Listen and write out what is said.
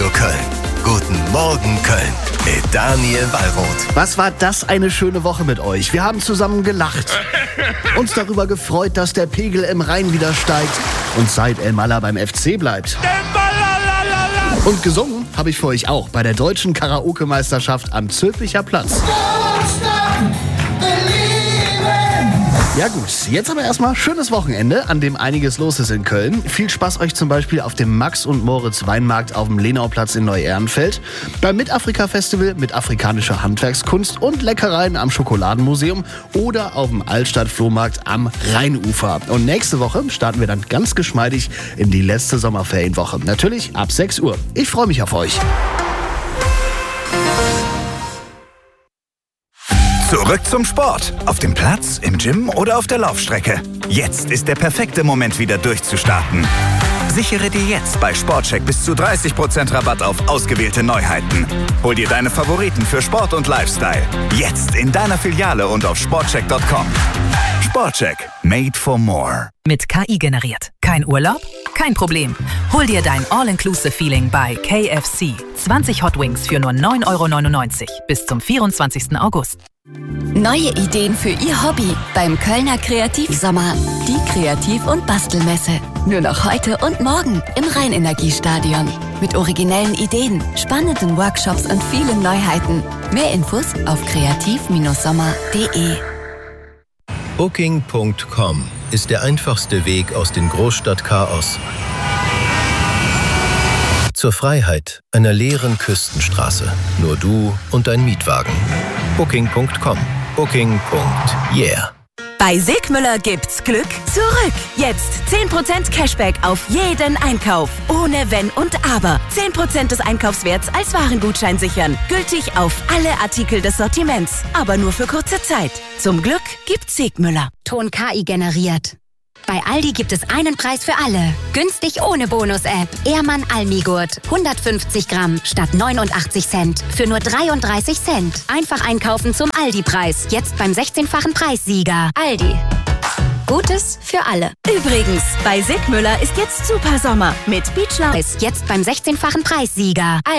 Radio Köln. Guten Morgen Köln mit Daniel Wallroth. Was war das eine schöne Woche mit euch? Wir haben zusammen gelacht, uns darüber gefreut, dass der Pegel im Rhein wieder steigt und Said El-Mallah beim FC bleibt. Und gesungen habe ich für euch auch bei der deutschen Karaoke-Meisterschaft am Zülpicher Platz. Ja gut, jetzt aber erstmal schönes Wochenende, an dem einiges los ist in Köln. Viel Spaß euch zum Beispiel auf dem Max- und Moritz-Weinmarkt auf dem Lenauplatz in Neu-Ehrenfeld, beim Mit-Afrika-Festival mit afrikanischer Handwerkskunst und Leckereien am Schokoladenmuseum oder auf dem Altstadt-Flohmarkt am Rheinufer. Und nächste Woche starten wir dann ganz geschmeidig in die letzte Sommerferienwoche. Natürlich ab 6 Uhr. Ich freue mich auf euch. Zurück zum Sport. Auf dem Platz, im Gym oder auf der Laufstrecke. Jetzt ist der perfekte Moment, wieder durchzustarten. Sichere dir jetzt bei Sportcheck bis zu 30% Rabatt auf ausgewählte Neuheiten. Hol dir deine Favoriten für Sport und Lifestyle. Jetzt in deiner Filiale und auf sportcheck.com. Sportcheck. Made for more. Mit KI generiert. Kein Urlaub? Kein Problem. Hol dir dein All-Inclusive-Feeling bei KFC. 20 Hot Wings für nur 9,99 € bis zum 24. August. Neue Ideen für Ihr Hobby beim Kölner Kreativsommer. Die Kreativ- und Bastelmesse. Nur noch heute und morgen im Rheinenergiestadion. Mit originellen Ideen, spannenden Workshops und vielen Neuheiten. Mehr Infos auf kreativ-sommer.de. Booking.com ist der einfachste Weg aus dem Großstadtchaos zur Freiheit einer leeren Küstenstraße. Nur du und dein Mietwagen. Booking.com. Booking.yeah. Bei Sigmüller gibt's Glück zurück. Jetzt 10% Cashback auf jeden Einkauf. Ohne Wenn und Aber. 10% des Einkaufswerts als Warengutschein sichern. Gültig auf alle Artikel des Sortiments. Aber nur für kurze Zeit. Zum Glück gibt's Sigmüller. Ton KI generiert. Bei Aldi gibt es einen Preis für alle. Günstig ohne Bonus-App. Ehrmann Almigurt. 150 Gramm statt 89 Cent. Für nur 33 Cent. Einfach einkaufen zum Aldi-Preis. Jetzt beim 16-fachen Preissieger. Aldi. Gutes für alle. Übrigens, bei Sigmüller ist jetzt Super Sommer mit Beach Lounge. Jetzt beim 16-fachen Preissieger.